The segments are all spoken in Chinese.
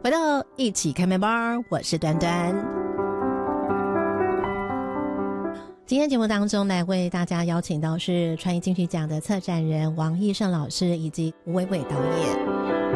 回到一起开麦吧，我是端端。今天节目当中来为大家邀请到是传艺金曲奖的策展人王义胜老师以及吴伟伟导演。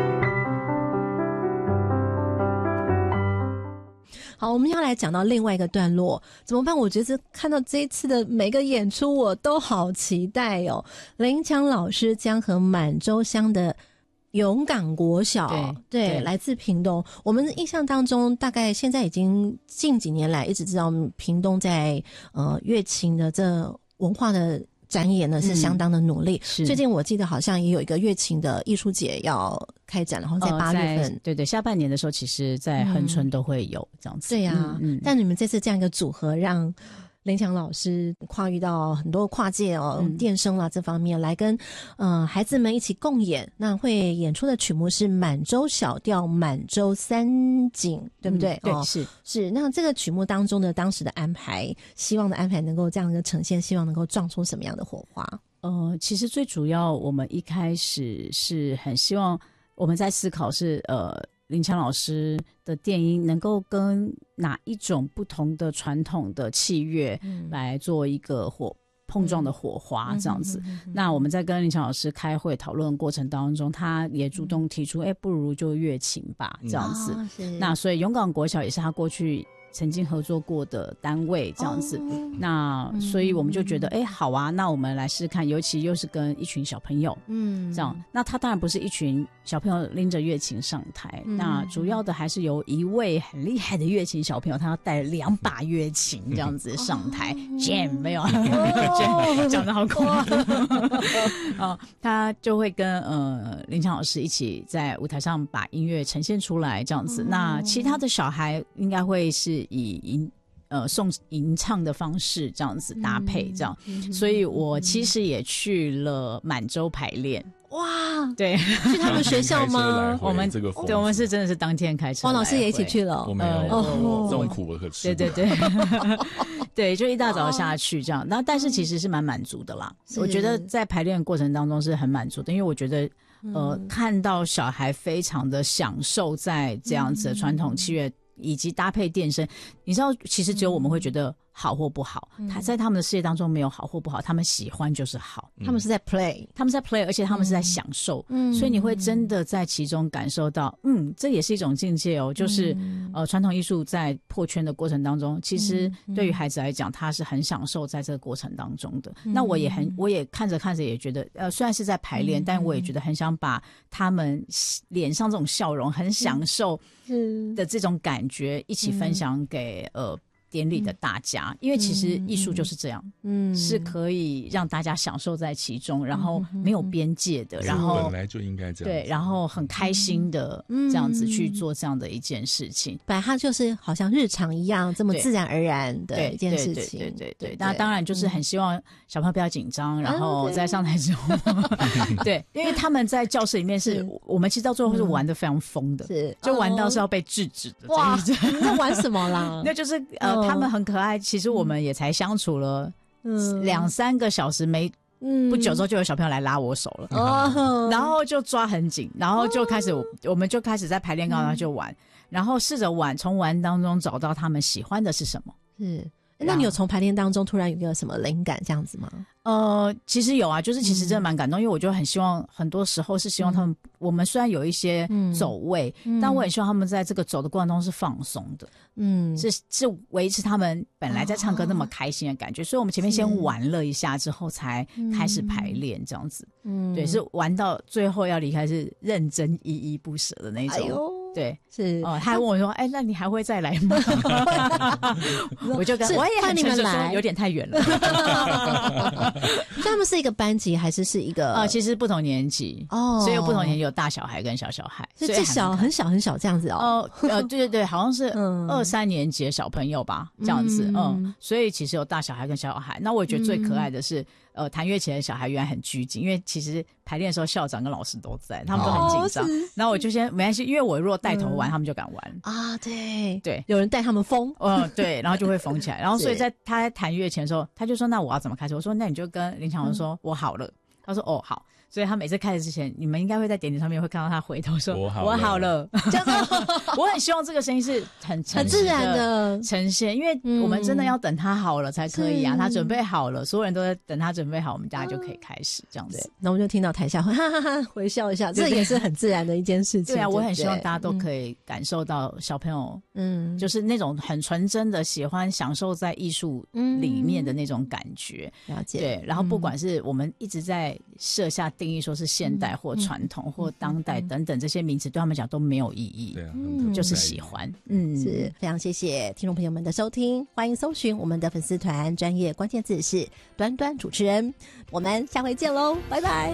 好，我们要来讲到另外一个段落，怎么办？我觉得看到这一次的每个演出我都好期待哦。林强老师将和满洲乡的勇港国小，对，来自屏东。我们印象当中，大概现在已经近几年来一直知道屏东在乐琴的这文化的展演呢是相当的努力。最近我记得好像也有一个乐琴的艺术节要开展，然后在8月份， 对，下半年的时候，其实在恒春都会有这样子。 对啊，但你们这次这样一个组合，让林强老师跨越到很多跨界电声啦这方面来跟孩子们一起共演。那会演出的曲目是满洲小调满洲三景，对不对？ 对， 是。那这个曲目当中的当时的安排，希望的安排能够这样的呈现，希望能够撞出什么样的火花？ 其实最主要我们一开始是很希望我们在思考是林强老师的电音能够跟哪一种不同的传统的器乐来做一个碰撞的火花这样子。那我们在跟林强老师开会讨论过程当中，他也主动提出不如就乐琴吧这样子。那所以勇港国小也是他过去曾经合作过的单位这样子。那所以我们就觉得好啊，那我们来试试看，尤其又是跟一群小朋友这样。那他当然不是一群小朋友拎着乐琴上台，那主要的还是由一位很厉害的乐琴小朋友，他要带2把乐琴这样子上台jam 没有jam 讲得好恐怖他就会跟林强老师一起在舞台上把音乐呈现出来这样子。那其他的小孩应该会是以送吟唱的方式这样子搭配这样。所以我其实也去了满洲排练。 哇， 对， 去他们学校吗？ 我们对，我们是真的是当天开车。 王老师也一起去了。 我没有，这种苦我可吃。 对对，就一大早下去这样。但是其实是蛮满足的啦。我觉得在排练过程当中是很满足的，因为我觉得看到小孩非常的享受在这样子的传统器乐以及搭配电声。你知道其实只有我们会觉得好或不好，他在他们的世界当中没有好或不好，他们喜欢就是好。 他们是在 play， 而且他们是在享受。所以你会真的在其中感受到这也是一种境界哦。就是传统艺术在破圈的过程当中，其实对于孩子来讲他是很享受在这个过程当中的。那我也看着看着也觉得虽然是在排练，但我也觉得很想把他们脸上这种笑容很享受的这种感觉一起分享给典礼的大家。因为其实艺术就是这样，是可以让大家享受在其中，然后没有边界的，然后本来就应该这样， 对，然后很开心的这样子去做这样的一件事情。 本来它就是好像日常一样这么自然而然的一件事情。 对，那当然就是很希望小朋友不要紧张，然后在上台之后对，因为他们在教室里面是我们其实到最后是玩得非常疯的，就玩到是要被制止的。 哇，你在玩什么啦？ 那就是他们很可爱，其实我们也才相处了2-3个小时，不久之后就有小朋友来拉我手了，然后就抓很紧，然后就开始我们就开始在排练高就玩，然后试着玩，从玩当中找到他们喜欢的是什么。 那你有从排练当中突然有一个什么灵感这样子吗？ 其实有啊，就是其实真的蛮感动，因为我就很希望，很多时候是希望他们，我们虽然有一些走位，但我很希望他们在这个走的过程中是放松的，是维持他们本来在唱歌那么开心的感觉。所以我们前面先玩了一下之后才开始排练这样子。对，是玩到最后要离开是认真依依不舍的那种。对，是他还问我说：“那你还会再来吗？”我就跟我也很诚实说，有点太远了。 所以他们是一个班级还是一个？ 其实不同年级所以有不同年级，有大小孩跟小小孩， 所以最小很小很小这样子对，好像是2-3年级的小朋友吧，这样子。所以其实有大小孩跟小小孩。那我觉得最可爱的是弹乐器的小孩原来很拘谨，因为其实排练的时候校长跟老师都在，他们都很紧张。然后我就先没关系，因为我如果带头玩，他们就敢玩啊。 对， 有人带他们疯， 对，然后就会疯起来。然后所以他在弹乐器的时候，他就说：“那我要怎么开始？”我说：“那你就跟林强说，我好了。”他说：“哦，好。” 所以他每次开始之前，你们应该会在典礼上面会看到他回头说我好了这样子我很希望这个声音是很自然的呈现，因为我们真的要等他好了才可以啊，他准备好了，所有人都在等他准备好，我们大家就可以开始这样子。 那我们就听到台下会哈哈哈回笑一下，这也是很自然的一件事情。 对啊，我很希望大家都可以感受到小朋友就是那种很纯真的喜欢享受在艺术里面的那种感觉。 了解。 对，然后不管是我们一直在设下定义说是现代或传统或当代等等这些名词对他们讲都没有意义。 对啊， 就是喜欢。 是非常谢谢听众朋友们的收听，欢迎搜寻我们的粉丝团，专业关键字是端端主持人，我们下回见喽，拜拜。